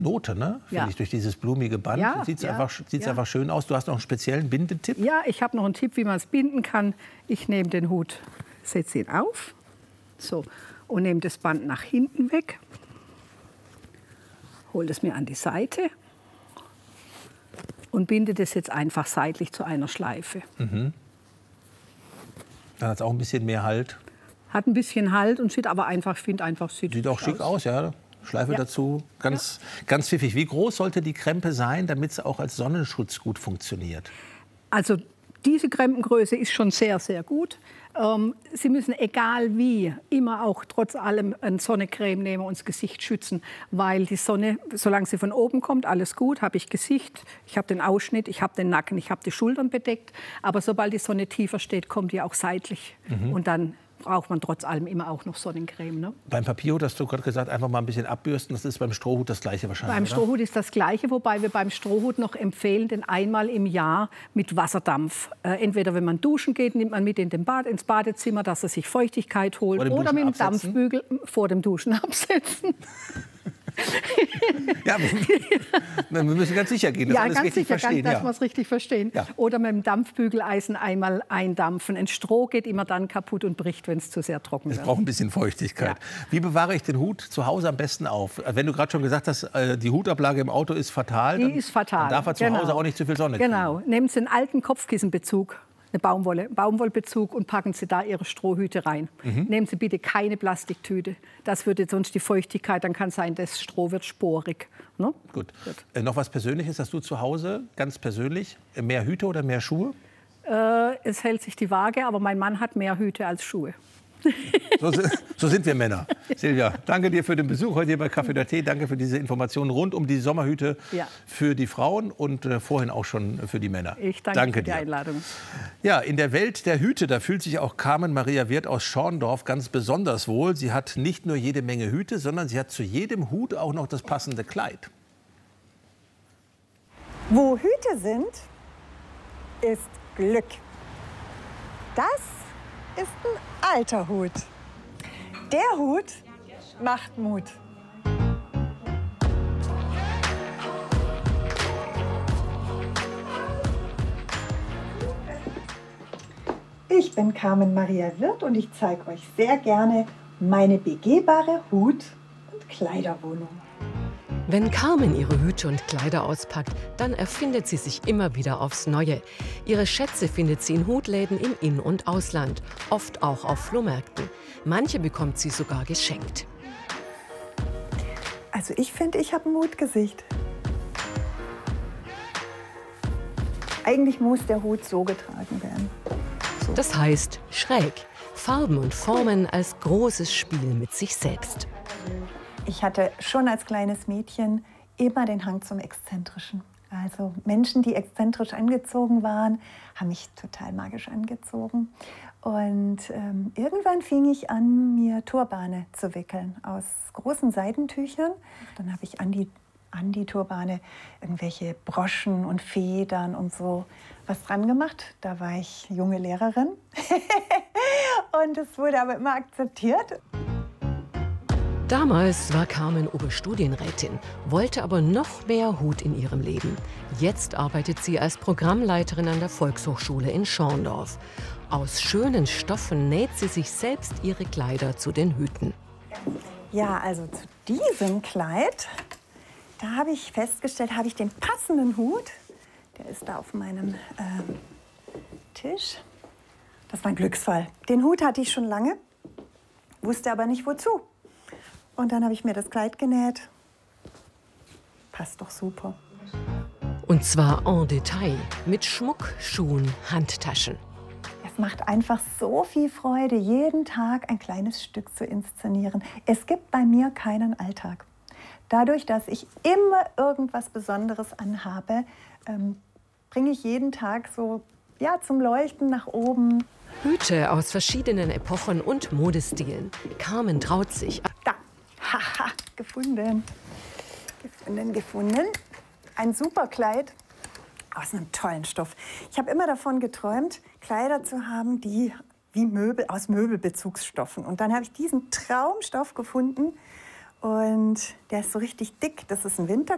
Note, ne? Finde ich, durch dieses blumige Band. Ja, Sieht einfach schön aus. Du hast noch einen speziellen Bindetipp? Ja, ich habe noch einen Tipp, wie man es binden kann. Ich nehme den Hut, setze ihn auf, so, und nehme das Band nach hinten weg. Hole das mir an die Seite und binde das jetzt einfach seitlich zu einer Schleife. Mhm. Dann hat es auch ein bisschen mehr Halt. Hat ein bisschen Halt und sieht aber einfach, ich finde einfach, sieht auch schick aus, ja. Schleife dazu, ganz pfiffig. Wie groß sollte die Krempe sein, damit sie auch als Sonnenschutz gut funktioniert? Also diese Krempengröße ist schon sehr, sehr gut. Sie müssen, egal wie, immer auch trotz allem eine Sonnencreme nehmen und das Gesicht schützen, weil die Sonne, solange sie von oben kommt, alles gut, habe ich Gesicht, ich habe den Ausschnitt, ich habe den Nacken, ich habe die Schultern bedeckt. Aber sobald die Sonne tiefer steht, kommt die auch seitlich. Und dann braucht man trotz allem immer auch noch Sonnencreme. Ne? Beim Papierhut hast du gerade gesagt, einfach mal ein bisschen abbürsten. Das ist beim Strohhut das Gleiche wahrscheinlich, Beim oder? Strohhut ist das Gleiche, wobei wir beim Strohhut noch empfehlen, den einmal im Jahr mit Wasserdampf. Entweder wenn man duschen geht, nimmt man mit ins Badezimmer, dass er sich Feuchtigkeit holt. Oder mit dem Dampfbügel vor dem Duschen absetzen. Ja, wir müssen ganz sicher gehen, dass ja, alles ganz richtig sicher, verstehen. dass wir es richtig verstehen. Ja. Oder mit dem Dampfbügeleisen einmal eindampfen. Ein Stroh geht immer dann kaputt und bricht, wenn es zu sehr trocken wird. Es braucht ein bisschen Feuchtigkeit. Ja. Wie bewahre ich den Hut zu Hause am besten auf? Wenn du gerade schon gesagt hast, die Hutablage im Auto ist fatal, die ist fatal. Dann darf er zu Hause auch nicht zu viel Sonne kriegen. Genau. Nehmen Sie einen alten Kopfkissenbezug, eine Baumwollbezug, und packen Sie da Ihre Strohhüte rein. Nehmen Sie bitte keine Plastiktüte. Das würde sonst die Feuchtigkeit, dann kann sein, das Stroh wird sporig. Ne? Gut. Noch was Persönliches, hast du zu Hause, ganz persönlich, mehr Hüte oder mehr Schuhe? Es hält sich die Waage, aber mein Mann hat mehr Hüte als Schuhe. So sind wir Männer. Silvia, danke dir für den Besuch heute hier bei Kaffee oder Tee. Danke für diese Informationen rund um die Sommerhüte für die Frauen und vorhin auch schon für die Männer. Ich danke für die Einladung. Ja, in der Welt der Hüte, da fühlt sich auch Carmen Maria Wirth aus Schorndorf ganz besonders wohl. Sie hat nicht nur jede Menge Hüte, sondern sie hat zu jedem Hut auch noch das passende Kleid. Wo Hüte sind, ist Glück. Das ist ein alter Hut. Der Hut macht Mut. Ich bin Carmen Maria Wirth und ich zeige euch sehr gerne meine begehbare Hut- und Kleiderwohnung. Wenn Carmen ihre Hüte und Kleider auspackt, dann erfindet sie sich immer wieder aufs Neue. Ihre Schätze findet sie in Hutläden im In- und Ausland, oft auch auf Flohmärkten. Manche bekommt sie sogar geschenkt. Also ich finde, ich habe ein Hutgesicht. Eigentlich muss der Hut so getragen werden. So. Das heißt schräg. Farben und Formen als großes Spiel mit sich selbst. Ich hatte schon als kleines Mädchen immer den Hang zum Exzentrischen. Also Menschen, die exzentrisch angezogen waren, haben mich total magisch angezogen. Und irgendwann fing ich an, mir Turbane zu wickeln aus großen Seidentüchern. Dann habe ich an die Turbane irgendwelche Broschen und Federn und so was dran gemacht. Da war ich junge Lehrerin. Und es wurde aber immer akzeptiert. Damals war Carmen Oberstudienrätin, wollte aber noch mehr Hut in ihrem Leben. Jetzt arbeitet sie als Programmleiterin an der Volkshochschule in Schorndorf. Aus schönen Stoffen näht sie sich selbst ihre Kleider zu den Hüten. Ja, also zu diesem Kleid, da habe ich festgestellt, habe ich den passenden Hut. Der ist da auf meinem Tisch. Das war ein Glücksfall. Den Hut hatte ich schon lange, wusste aber nicht wozu. Und dann habe ich mir das Kleid genäht. Passt doch super. Und zwar en Detail, mit Schmuck, Schuhen, Handtaschen. Es macht einfach so viel Freude, jeden Tag ein kleines Stück zu inszenieren. Es gibt bei mir keinen Alltag. Dadurch, dass ich immer irgendwas Besonderes anhabe, bringe ich jeden Tag so zum Leuchten nach oben. Hüte aus verschiedenen Epochen und Modestilen. Carmen traut sich. Da, haha, gefunden. Gefunden. Ein super Kleid aus einem tollen Stoff. Ich habe immer davon geträumt, Kleider zu haben, die wie Möbel, aus Möbelbezugsstoffen. Und dann habe ich diesen Traumstoff gefunden. Und der ist so richtig dick. Das ist ein Winterkleid.